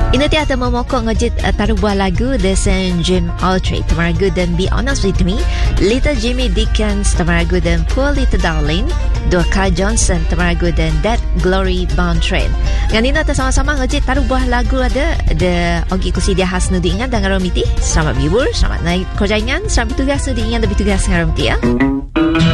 Ina tiada memokok ngejit taruh buah lagu The St. Jim Autry tamaragu dan Be Honest With Me, Little Jimmy Dickens tamaragu dan Poor Little Darling, Dua Carl Johnson tamaragu dan That Glory Bound Train. Ngan Ina sama-sama ngejit taruh buah lagu ada Ogi kusi dia khas nudi ingat dengan Romiti. Selamat bihur, selamat naik kerjaingan, selamat bertugas nudi ingat lebih tugas dengan Romiti ya.